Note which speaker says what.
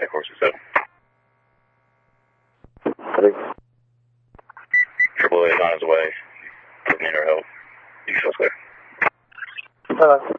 Speaker 1: 467.
Speaker 2: Ready?
Speaker 1: AAA is on his way. Doesn't need our help. You can still clear.